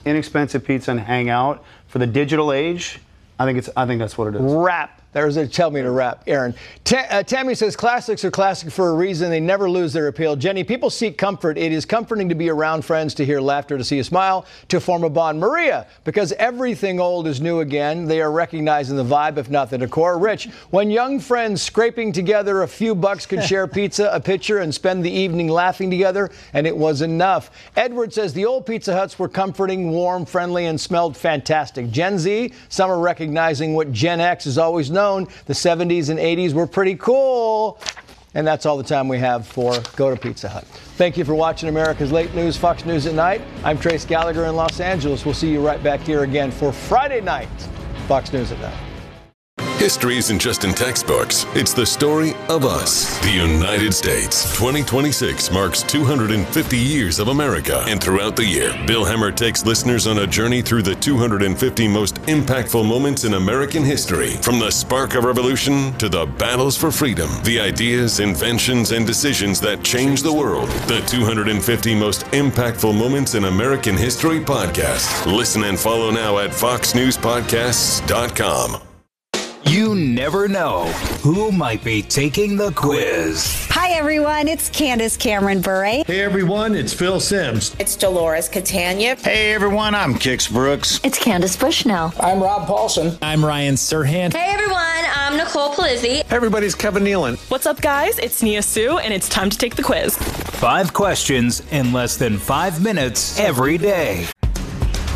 inexpensive pizza and hang out for the digital age, I think that's what it is. Rap. There's a tell me to rap, Aaron. Tammy says classics are classic for a reason. They never lose their appeal. Jenny, people seek comfort. It is comforting to be around friends, to hear laughter, to see a smile, to form a bond. Maria, because everything old is new again. They are recognizing the vibe, if not the decor. Rich, when young friends scraping together a few bucks could share pizza, a pitcher, and spend the evening laughing together, and it was enough. Edward says the old Pizza Huts were comforting, warm, friendly, and smelled fantastic. Gen Z, some are recognizing what Gen X has always known. The 70s and 80s were pretty cool. And that's all the time we have for Go to Pizza Hut. Thank you for watching America's Late News, Fox News at Night. I'm Trace Gallagher in Los Angeles. We'll see you right back here again for Friday night, Fox News at Night. History isn't just in textbooks. It's the story of us. The United States. 2026 marks 250 years of America. And throughout the year, Bill Hemmer takes listeners on a journey through the 250 most impactful moments in American history. From the spark of revolution to the battles for freedom. The ideas, inventions, and decisions that changed the world. The 250 most impactful moments in American history podcast. Listen and follow now at foxnewspodcasts.com. You never know who might be taking the quiz. Hi, everyone. It's Candace Cameron Bure. Hey, everyone. It's Phil Simms. It's Dolores Catania. Hey, everyone. I'm Kix Brooks. It's Candace Bushnell. I'm Rob Paulson. I'm Ryan Serhant. Hey, everyone. I'm Nicole Palizzi. Hey, everybody. It's Kevin Nealon. What's up, guys? It's Nia Sue, and it's time to take the quiz. 5 questions in less than 5 minutes every day.